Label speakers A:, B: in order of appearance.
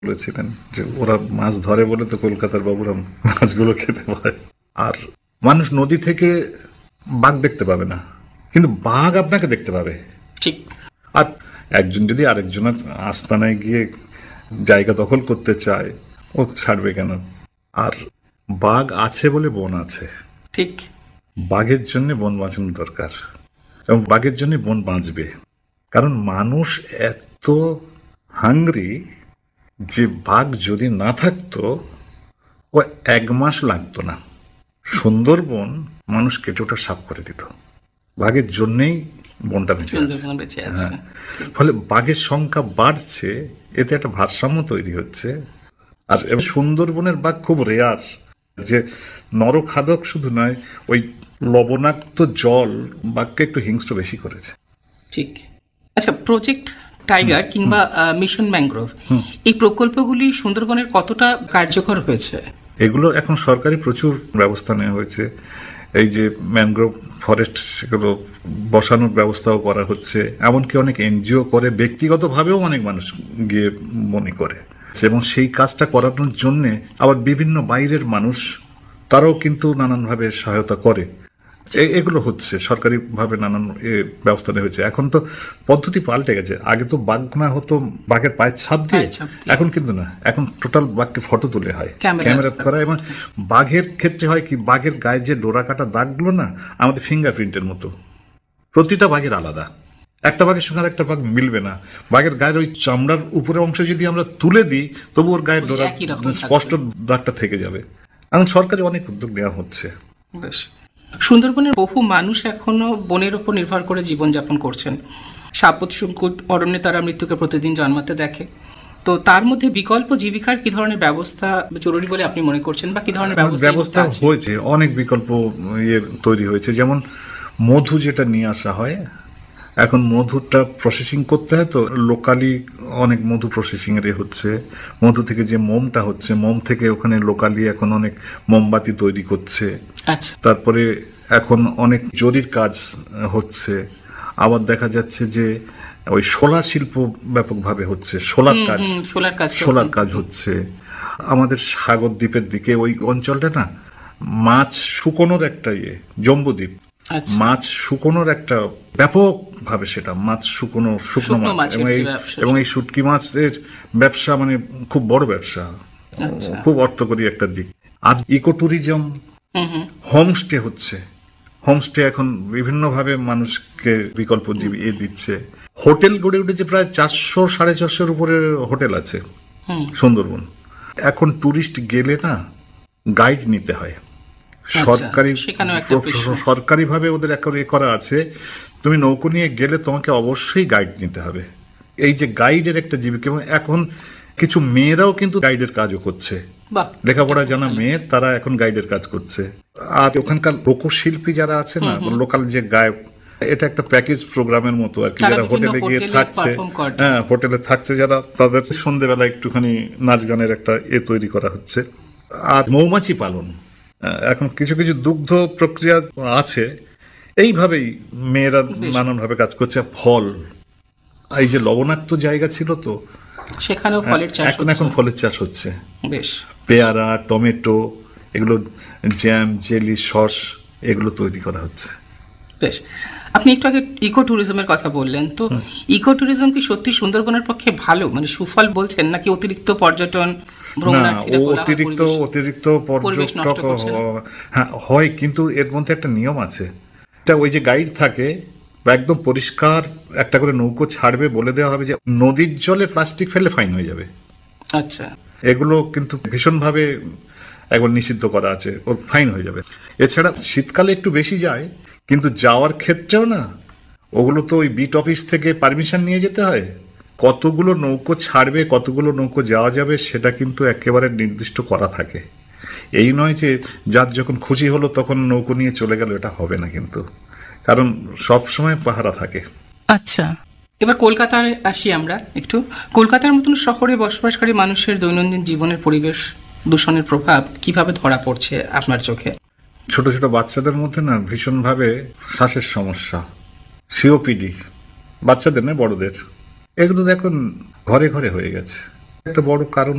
A: বলেছিলেন যে ওরা মাছ ধরে বলে তো কলকাতার বাবুরা মাছগুলো খেতে পায়। আর মানুষ নদী থেকে বাঘ দেখতে পাবে না, কিন্তু বাঘ আপনাকে দেখতে পাবে।
B: ঠিক।
A: আর একজন যদি আরেকজনের আস্তানায় গিয়ে জায়গা দখল করতে চায়, ও ছাড়বে কেন? আর বাঘ আছে বলে বন আছে।
B: ঠিক।
A: বাঘের জন্য বন বাঁচানো দরকার, এবং বাঘের জন্য বন বাঁচবে। কারণ মানুষ এত হাংরি যে বাঘ যদি না থাকতো, ও 1 মাস লাগতো না, সুন্দরবন মানুষ কেটে ওটা সাফ করে দিত। বাঘের জন্যেই বনটা বেঁচে আছে।
B: সুন্দরবন বেঁচে আছে।
A: হ্যাঁ, ফলে বাঘের সংখ্যা বাড়ছে, এতে একটা ভারসাম্য তৈরি হচ্ছে। আর সুন্দরবনের বাঘ খুব রেয়ার, যে নরখাদক শুধু নয়, ওই লবণাক্ত জল বাঘকে একটু হিংস্র বেশি করেছে।
B: ঠিক। আচ্ছা, প্রজেক্ট টাইগার কিংবা মিশন ম্যানগ্রোভ, এই প্রকল্পগুলি সুন্দরবনের কতটা কার্যকর হয়েছে?
A: এগুলো এখন সরকারি প্রচুর ব্যবস্থা নেওয়া হয়েছে। এই যে ম্যানগ্রোভ ফরেস্ট, সেগুলো বসানোর ব্যবস্থাও করা হচ্ছে। এমনকি অনেক এনজিও করে, ব্যক্তিগতভাবেও অনেক মানুষ গিয়ে মনে করে, এবং সেই কাজটা করানোর জন্যে আবার বিভিন্ন বাইরের মানুষ তারাও কিন্তু নানানভাবে সহায়তা করে। এগুলো হচ্ছে সরকারিভাবে নানান ব্যবস্থা নেওয়া হয়েছে। এখন তো পদ্ধতি পাল্টে গেছে। আগে তো বাঘ না হতো বাঘের পায়ের ছাপ দিয়ে, এখন কিন্তু না, এখন টোটাল বাঘকে ফটো তুলে হয়, ক্যামেরা করা। এবং বাঘের ক্ষেত্রে হয় কি, বাঘের গায়ে যে ডোরা কাটা দাগগুলো না, আমাদের ফিঙ্গারপ্রিন্টের মতো, প্রতিটা বাঘের আলাদা। একটা বাঘের সঙ্গে একটা বাঘ মিলবে না। বাঘের গায়ের ওই চামড়ার উপরের অংশ যদি আমরা তুলে দিই, তবু ওর গায়ের ডোরা স্পষ্ট দাগটা থেকে যাবে। এখন সরকারি অনেক উদ্যোগ নেওয়া হচ্ছে।
B: বেশ। সুন্দরবনের বহু মানুষ এখনো বনের উপর নির্ভর করে জীবনযাপন করছেন। সাপত শুঙ্কুট অরণ্যে তারা মৃত্যুকে প্রতিদিন জন্মাতে দেখে। তো তার মধ্যে বিকল্প জীবিকার কি ধরনের ব্যবস্থা জরুরি বলে আপনি মনে করছেন, বা কি ধরনের
A: ব্যবস্থা হয়েছে? অনেক বিকল্প তৈরি হয়েছে। যেমন মধু যেটা নিয়ে আসা হয়, এখন মধুটা প্রসেসিং করতে হয়, তো লোকালি অনেক মধু প্রসেসিং এর হচ্ছে। মধু থেকে যে মোমটা হচ্ছে, মোম থেকে ওখানে লোকালি এখন অনেক মোমবাতি তৈরি করছে।
B: আচ্ছা।
A: তারপরে এখন অনেক জরির কাজ হচ্ছে। আবার দেখা যাচ্ছে যে ওই সোলার শিল্প ব্যাপকভাবে হচ্ছে, সোলার কাজ হচ্ছে। আমাদের সাগর দ্বীপের দিকে ওই অঞ্চলটা না, মাছ শুকোনোর একটা জম্বুদ্বীপ, মাছ শুকোনোর একটা ব্যাপক ভাবে, সেটা মাছ শুকনো মাছ, এবং এই শুটকি মাছের ব্যবসা মানে খুব বড় ব্যবসা, খুব অর্থকরী একটা দিক। আর ইকো ট্যুরিজম, হোমস্টে হচ্ছে। হোমস্টে এখন বিভিন্ন ভাবে মানুষকে বিকল্প দিচ্ছে। হোটেল গড়ে উঠেছে, প্রায় 400-450 উপরে হোটেল আছে সুন্দরবন। এখন টুরিস্ট গেলে না, গাইড নিতে হয়। সরকারিভাবে ওদের করা আছে, তুমি নৌকো নিয়ে গেলে তোমাকে অবশ্যই গাইড নিতে হবে। এই যে গাইডের একটা জীবিকা, এবং এখন কিছু মেয়েরাও কিন্তু গাইডের কাজও করছে। লেখাপড়া জানা মেয়ে, তারা এখন গাইডের কাজ করছে। আর ওখানকার লোকশিল্পী যারা আছে না, লোকাল যে গায়ক, এটা একটা প্যাকেজ প্রোগ্রামের মতো আর কি। যারা হোটেলে গিয়ে থাকছে, হ্যাঁ হোটেলে থাকছে যারা, তাদের সন্ধ্যেবেলা একটুখানি নাচ গানের একটা তৈরি করা হচ্ছে। আর মৌমাছি পালন, এখন কিছু কিছু দুগ্ধ প্রক্রিয়া আছে। এইভাবেই মেয়েরা নানানভাবে কাজ করছে। ফল, এই যে লবণাক্ত জায়গা ছিল, তো
B: সেখানেও ফলের চাষ,
A: এখন ফলের চাষ হচ্ছে।
B: বেশ।
A: পেয়ারা, টমেটো, এগুলো জ্যাম, জেলি, সস, এগুলো তৈরি করা হচ্ছে।
B: বেশ। আপনি একটু আগে ইকো ট্যুরিজমের কথা বললেন, তো ইকো ট্যুরিজম কি সত্যি সুন্দরবনের পক্ষে ভালো, মানে সুফল বলছেন, নাকি অতিরিক্ত পর্যটন,
A: অতিরিক্ত পর্যটক হ্যাঁ হয়, কিন্তু এর মধ্যে একটা নিয়ম আছে। ওই যে গাইড থাকে, একদম পরিষ্কার একটা করে নৌকো ছাড়বে, বলে দেওয়া হবে যে নদীর জলে প্লাস্টিক ফেললে ফাইন হয়ে যাবে।
B: আচ্ছা।
A: এগুলো কিন্তু ভীষণভাবে একবার নিষিদ্ধ করা আছে, ওর ফাইন হয়ে যাবে। এছাড়া শীতকালে একটু বেশি যায়, কিন্তু যাওয়ার ক্ষেত্রেও না, ওগুলো তো ওই বিট অফিস থেকে পারমিশন নিয়ে যেতে হয়। কতগুলো নৌকো ছাড়বে, কতগুলো নৌকো যাওয়া যাবে, সেটা কিন্তু একেবারে নির্দিষ্ট করা থাকে। এই নয় যে যার যখন খুশি হলো তখন নৌকো নিয়ে চলে গেল, এটা হবে না কিন্তু, কারণ সব সময় পাহারা থাকে।
B: আচ্ছা, এবার কলকাতায় আসি আমরা একটু। কলকাতার মতন শহরে বসবাসকারী মানুষের দৈনন্দিন জীবনের পরিবেশ দূষণের প্রভাব কিভাবে ধরা পড়ছে আপনার চোখে?
A: ছোট ছোট বাচ্চাদের মধ্যে না ভীষণভাবে শ্বাসের সমস্যা, সিওপিডি, বাচ্চাদের না বড়দের, এগুলো এখন ঘরে ঘরে হয়ে গেছে। একটা বড় কারণ